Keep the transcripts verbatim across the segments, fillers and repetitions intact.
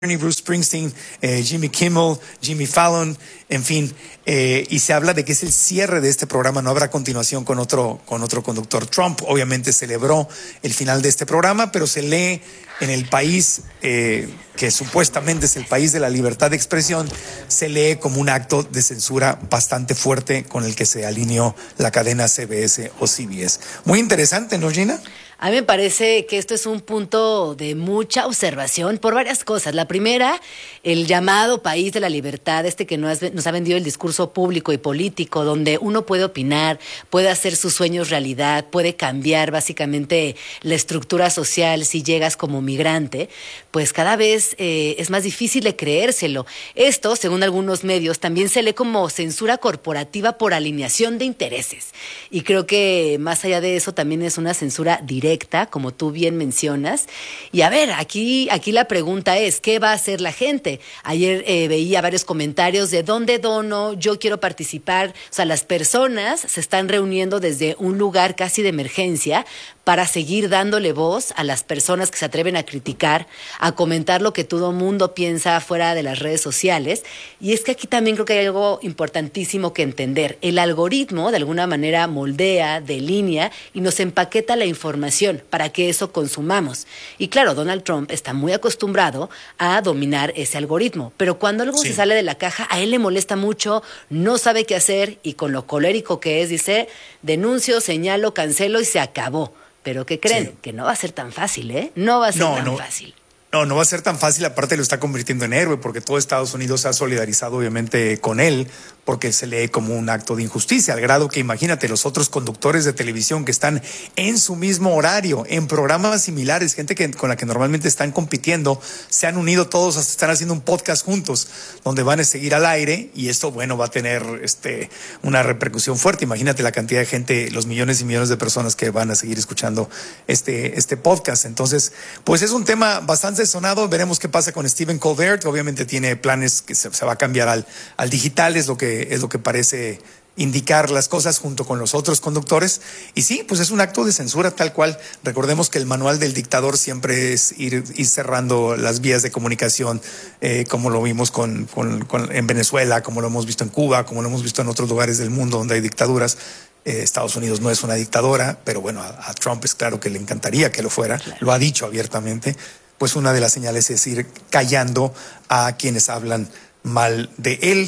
Bruce Springsteen, eh, Jimmy Kimmel, Jimmy Fallon, en fin, eh, y se habla de que es el cierre de este programa, no habrá continuación con otro, con otro conductor. Trump obviamente celebró el final de este programa, pero se lee en el país, eh, que supuestamente es el país de la libertad de expresión, se lee como un acto de censura bastante fuerte con el que se alineó la cadena C B S o C B S. Muy interesante, ¿no, Gina? A mí me parece que esto es un punto de mucha observación por varias cosas. La primera, el llamado país de la libertad, este que nos ha vendido el discurso público y político, donde uno puede opinar, puede hacer sus sueños realidad, puede cambiar básicamente la estructura social si llegas como migrante, pues cada vez eh, es más difícil de creérselo. Esto, según algunos medios, también se lee como censura corporativa por alineación de intereses. Y creo que más allá de eso también es una censura directa, como tú bien mencionas. Y a ver, aquí, aquí la pregunta es, ¿qué va a hacer la gente? Ayer eh, veía varios comentarios de dónde dono, yo quiero participar. O sea, las personas se están reuniendo desde un lugar casi de emergencia para seguir dándole voz a las personas que se atreven a criticar, a comentar lo que todo mundo piensa fuera de las redes sociales. Y es que aquí también creo que hay algo importantísimo que entender. El algoritmo, de alguna manera, moldea, delinea y nos empaqueta la información para que eso consumamos. Y claro, Donald Trump está muy acostumbrado a dominar ese algoritmo, pero cuando algo sí. se sale de la caja, a él le molesta mucho, no sabe qué hacer y con lo colérico que es, dice, denuncio, señalo, cancelo y se acabó. Pero ¿qué creen? Sí. Que no va a ser tan fácil, ¿eh? No va a ser no, tan no. fácil. No, no va a ser tan fácil, aparte lo está convirtiendo en héroe, porque todo Estados Unidos se ha solidarizado obviamente con él, porque se lee como un acto de injusticia, al grado que imagínate los otros conductores de televisión que están en su mismo horario, en programas similares, gente que, con la que normalmente están compitiendo, se han unido todos, hasta están haciendo un podcast juntos, donde van a seguir al aire, y esto, bueno, va a tener este, una repercusión fuerte. Imagínate la cantidad de gente, los millones y millones de personas que van a seguir escuchando este, este podcast. Entonces, pues es un tema bastante sonado. Veremos qué pasa con Stephen Colbert. Obviamente tiene planes que se, se va a cambiar al, al digital, es lo que es lo que parece indicar las cosas junto con los otros conductores. Y sí, pues es un acto de censura tal cual. Recordemos que el manual del dictador siempre es ir, ir cerrando las vías de comunicación, eh, como lo vimos con, con, con, en Venezuela, como lo hemos visto en Cuba, como lo hemos visto en otros lugares del mundo donde hay dictaduras. Eh, Estados Unidos no es una dictadora, pero bueno, a, a Trump es claro que le encantaría que lo fuera. Claro. Lo ha dicho abiertamente. Pues una de las señales es ir callando a quienes hablan mal de él.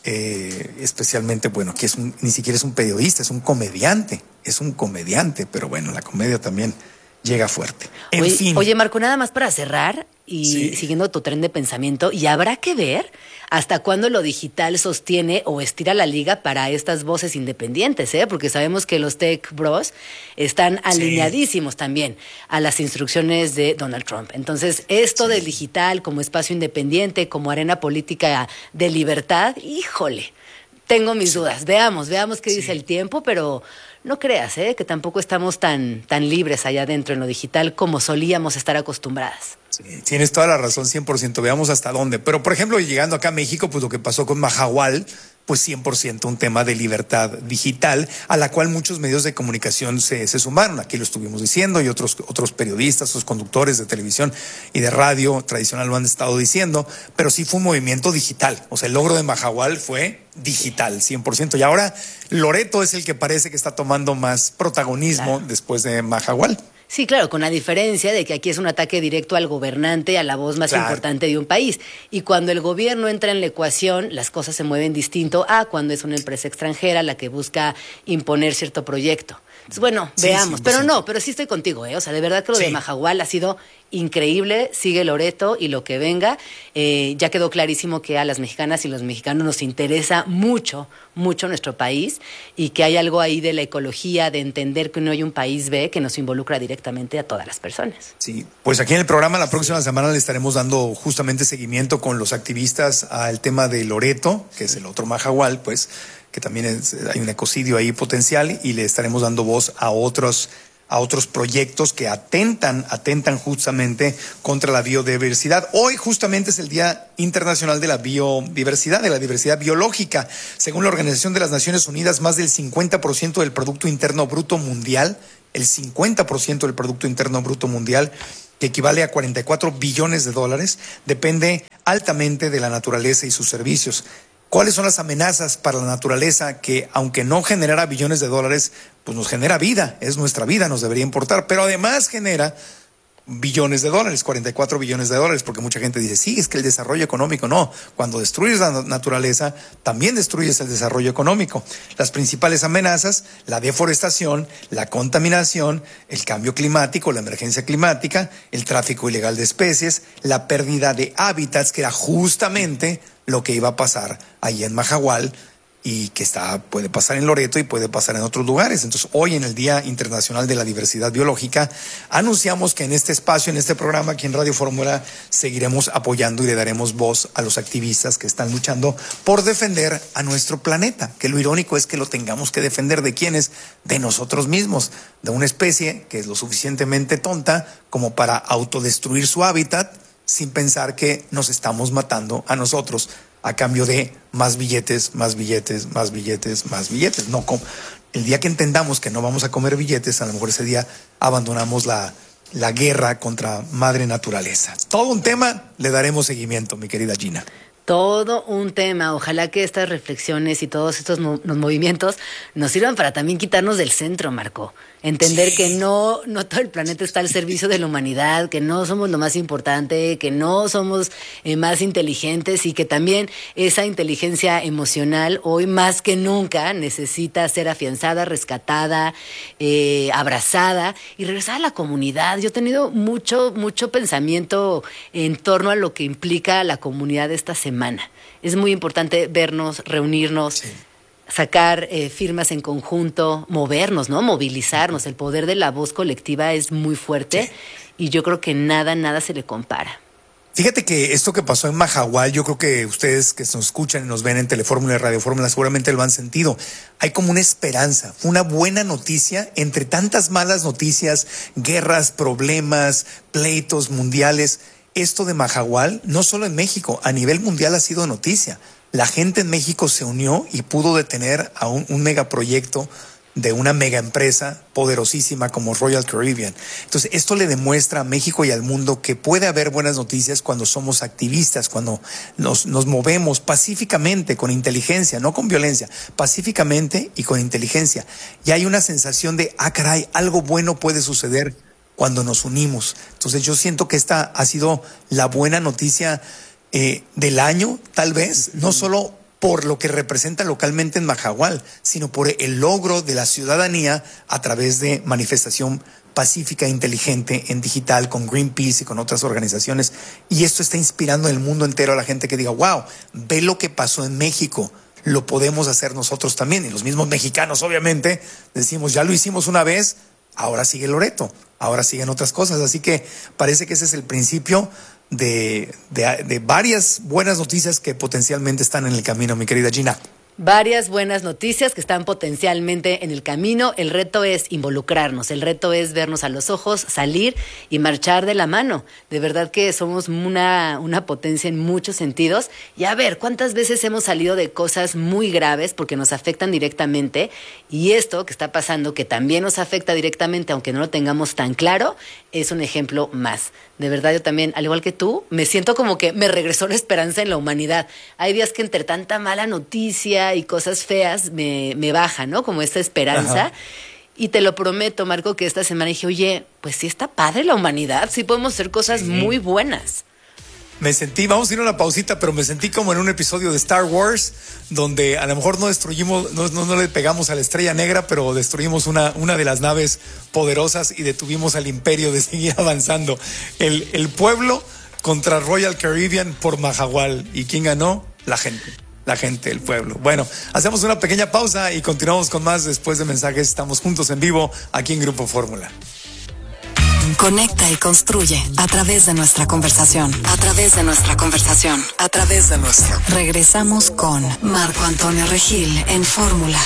Eh, especialmente, bueno, que es un, ni siquiera es un periodista, es un comediante, es un comediante, pero bueno, la comedia también llega fuerte. En oye, fin. Oye, Marco, nada más para cerrar y sí. siguiendo tu tren de pensamiento, y habrá que ver hasta cuándo lo digital sostiene o estira la liga para estas voces independientes, ¿eh? Porque sabemos que los tech bros están alineadísimos sí. también a las instrucciones de Donald Trump. Entonces, esto sí. del digital como espacio independiente, como arena política de libertad, híjole, tengo mis sí. dudas. Veamos, veamos qué sí. dice el tiempo, pero no creas, ¿eh? Que tampoco estamos tan, tan libres allá adentro en lo digital como solíamos estar acostumbradas. Sí, tienes toda la razón, cien por ciento. Veamos hasta dónde. Pero, por ejemplo, llegando acá a México, pues lo que pasó con Mahahual, pues cien por ciento un tema de libertad digital, a la cual muchos medios de comunicación se, se sumaron. Aquí lo estuvimos diciendo y otros, otros periodistas, otros conductores de televisión y de radio tradicional lo han estado diciendo, pero sí fue un movimiento digital. O sea, el logro de Mahahual fue digital, cien por ciento. Y ahora Loreto es el que parece que está tomando más protagonismo claro. después de Mahahual. Sí, claro, con la diferencia de que aquí es un ataque directo al gobernante, a la voz más claro. importante de un país. Y cuando el gobierno entra en la ecuación, las cosas se mueven distinto a cuando es una empresa extranjera la que busca imponer cierto proyecto. Entonces, bueno, sí, veamos. Sí, pero no, pero sí estoy contigo, ¿eh? O sea, de verdad que lo sí. de Mahahual ha sido increíble, sigue Loreto y lo que venga. Eh, ya quedó clarísimo que a las mexicanas y los mexicanos nos interesa mucho, mucho nuestro país y que hay algo ahí de la ecología, de entender que no hay un país B que nos involucra directamente a todas las personas. Sí, pues aquí en el programa la próxima sí. semana le estaremos dando justamente seguimiento con los activistas al tema de Loreto, que es el otro Mahahual, pues que también es, hay un ecocidio ahí potencial, y le estaremos dando voz a otros a otros proyectos que atentan, atentan justamente contra la biodiversidad. Hoy justamente es el Día Internacional de la Biodiversidad, de la diversidad biológica. Según la Organización de las Naciones Unidas, más del cincuenta por ciento del Producto Interno Bruto Mundial, el cincuenta por ciento del Producto Interno Bruto Mundial que equivale a cuarenta y cuatro billones de dólares, depende altamente de la naturaleza y sus servicios. ¿Cuáles son las amenazas para la naturaleza que, aunque no generara billones de dólares, pues nos genera vida? Es nuestra vida, nos debería importar, pero además genera billones de dólares, cuarenta y cuatro billones de dólares, porque mucha gente dice, sí, es que el desarrollo económico, no. Cuando destruyes la naturaleza, también destruyes el desarrollo económico. Las principales amenazas, la deforestación, la contaminación, el cambio climático, la emergencia climática, el tráfico ilegal de especies, la pérdida de hábitats, que era justamente lo que iba a pasar ahí en Mahahual, y que está, puede pasar en Loreto y puede pasar en otros lugares. Entonces, hoy en el Día Internacional de la Diversidad Biológica, anunciamos que en este espacio, en este programa, aquí en Radio Fórmula, seguiremos apoyando y le daremos voz a los activistas que están luchando por defender a nuestro planeta, que lo irónico es que lo tengamos que defender ¿de quiénes? De nosotros mismos, de una especie que es lo suficientemente tonta como para autodestruir su hábitat sin pensar que nos estamos matando a nosotros a cambio de más billetes, más billetes, más billetes, más billetes. No, el día que entendamos que no vamos a comer billetes, a lo mejor ese día abandonamos la, la guerra contra madre naturaleza. Todo un tema, le daremos seguimiento, mi querida Gina. Todo un tema. Ojalá que estas reflexiones y todos estos mo- los movimientos nos sirvan para también quitarnos del centro, Marco. Entender sí. que no, no todo el planeta está al servicio de la humanidad, que no somos lo más importante, que no somos eh, más inteligentes y que también esa inteligencia emocional hoy más que nunca necesita ser afianzada, rescatada, eh, abrazada y regresar a la comunidad. Yo he tenido mucho, mucho pensamiento en torno a lo que implica la comunidad esta semana. Es muy importante vernos, reunirnos, sí. sacar eh, firmas en conjunto, movernos, ¿no? Movilizarnos. El poder de la voz colectiva es muy fuerte sí. y yo creo que nada, nada se le compara. Fíjate que esto que pasó en Mahahual, yo creo que ustedes que nos escuchan y nos ven en Telefórmula y Radio Fórmula seguramente lo han sentido. Hay como una esperanza, una buena noticia entre tantas malas noticias, guerras, problemas, pleitos mundiales. Esto de Mahahual, no solo en México, a nivel mundial ha sido noticia. La gente en México se unió y pudo detener a un, un megaproyecto de una mega empresa poderosísima como Royal Caribbean. Entonces, esto le demuestra a México y al mundo que puede haber buenas noticias cuando somos activistas, cuando nos, nos movemos pacíficamente, con inteligencia, no con violencia, pacíficamente y con inteligencia. Y hay una sensación de, ah, caray, algo bueno puede suceder cuando nos unimos. Entonces, yo siento que esta ha sido la buena noticia eh, del año, tal vez, no solo por lo que representa localmente en Mahahual, sino por el logro de la ciudadanía a través de manifestación pacífica e inteligente en digital con Greenpeace y con otras organizaciones. Y esto está inspirando en el mundo entero a la gente que diga, wow, ve lo que pasó en México, lo podemos hacer nosotros también. Y los mismos mexicanos, obviamente, decimos, ya lo hicimos una vez, ahora sigue Loreto, ahora siguen otras cosas. Así que parece que ese es el principio De, de, de varias buenas noticias que potencialmente están en el camino, mi querida Gina. Varias buenas noticias que están potencialmente en el camino. El reto es involucrarnos, el reto es vernos a los ojos, salir y marchar de la mano. De verdad que somos una, una potencia en muchos sentidos. Y a ver, ¿cuántas veces hemos salido de cosas muy graves porque nos afectan directamente? Y esto que está pasando, que también nos afecta directamente, aunque no lo tengamos tan claro, es un ejemplo más. De verdad, yo también, al igual que tú, me siento como que me regresó la esperanza en la humanidad. Hay días que entre tanta mala noticia y cosas feas me, me baja, ¿no? Como esta esperanza. Ajá. Y te lo prometo, Marco, que esta semana dije, oye, pues sí está padre la humanidad, sí podemos hacer cosas sí. muy buenas. Me sentí, vamos a ir a una pausita, pero me sentí como en un episodio de Star Wars, donde a lo mejor no destruimos, no, no, no le pegamos a la Estrella Negra, pero destruimos una, una de las naves poderosas y detuvimos al imperio de seguir avanzando. El, el pueblo contra Royal Caribbean por Mahahual. ¿Y quién ganó? La gente. La gente, el pueblo. Bueno, hacemos una pequeña pausa y continuamos con más después de mensajes. Estamos juntos en vivo aquí en Grupo Fórmula. Conecta y construye a través de nuestra conversación. A través de nuestra conversación. A través de nuestra. Regresamos con Marco Antonio Regil en Fórmula.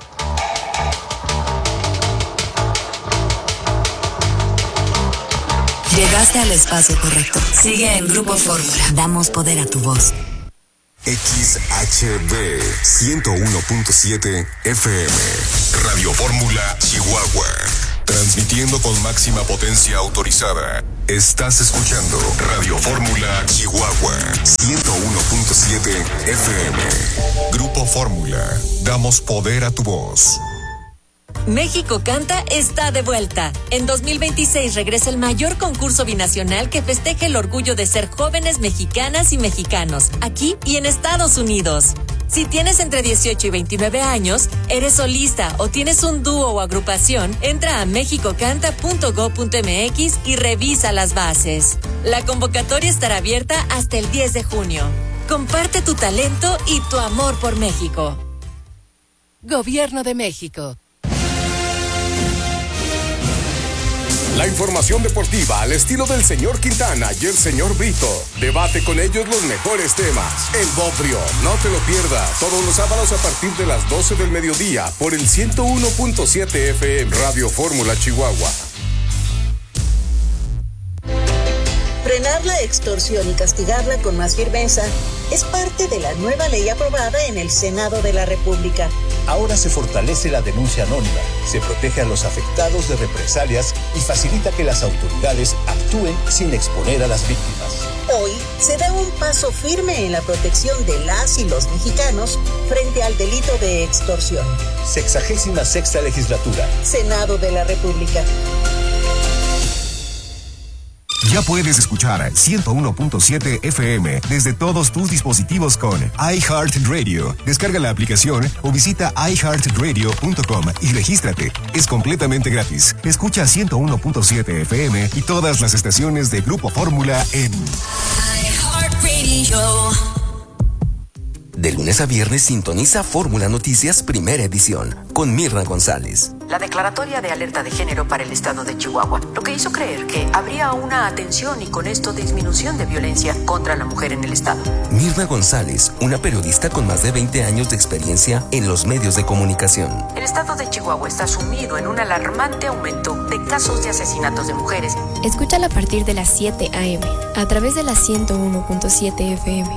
Llegaste al espacio correcto. Sigue en Grupo Fórmula. Damos poder a tu voz. X H B ciento uno punto siete F M Radio Fórmula Chihuahua, transmitiendo con máxima potencia autorizada Estás escuchando Radio Fórmula Chihuahua ciento uno punto siete F M. Grupo Fórmula. Damos poder a tu voz. México Canta está de vuelta. En dos mil veintiséis regresa el mayor concurso binacional que festeja el orgullo de ser jóvenes mexicanas y mexicanos, aquí y en Estados Unidos. Si tienes entre dieciocho y veintinueve años, eres solista o tienes un dúo o agrupación, entra a mexico canta punto gob punto m x y revisa las bases. La convocatoria estará abierta hasta el diez de junio. Comparte tu talento y tu amor por México. Gobierno de México. La información deportiva al estilo del señor Quintana y el señor Brito. Debate con ellos los mejores temas. El Bobrio, no te lo pierdas. Todos los sábados a partir de las doce del mediodía por el ciento uno punto siete F M Radio Fórmula Chihuahua. Frenar la extorsión y castigarla con más firmeza es parte de la nueva ley aprobada en el Senado de la República. Ahora se fortalece la denuncia anónima, se protege a los afectados de represalias y facilita que las autoridades actúen sin exponer a las víctimas. Hoy se da un paso firme en la protección de las y los mexicanos frente al delito de extorsión. Sexagésima sexta legislatura. Senado de la República. Ya puedes escuchar ciento uno punto siete F M desde todos tus dispositivos con iHeartRadio. Descarga la aplicación o visita i heart radio punto com y regístrate. Es completamente gratis. Escucha ciento uno punto siete F M y todas las estaciones de Grupo Fórmula en iHeartRadio. De lunes a viernes sintoniza Fórmula Noticias Primera Edición con Mirna González. La declaratoria de alerta de género para el estado de Chihuahua, lo que hizo creer que habría una atención y con esto disminución de violencia contra la mujer en el estado. Mirna González, una periodista con más de veinte años de experiencia en los medios de comunicación. El estado de Chihuahua está sumido en un alarmante aumento de casos de asesinatos de mujeres. Escúchala a partir de las siete a eme a través de la ciento uno punto siete F M.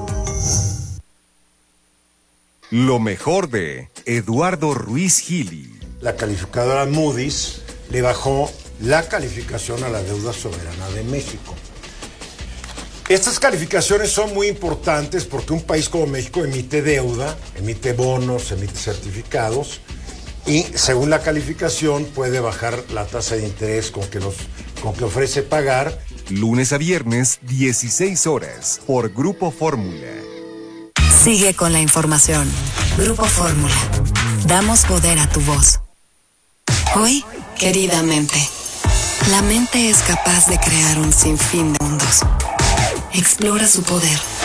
Lo mejor de Eduardo Ruiz Gili. La calificadora Moody's le bajó la calificación a la deuda soberana de México. Estas calificaciones son muy importantes porque un país como México emite deuda, emite bonos, emite certificados y según la calificación puede bajar la tasa de interés con que, nos, con que ofrece pagar. Lunes a viernes, dieciséis horas, por Grupo Fórmula. Sigue con la información. Grupo Fórmula. Damos poder a tu voz. Hoy, querida mente, la mente es capaz de crear un sinfín de mundos. Explora su poder,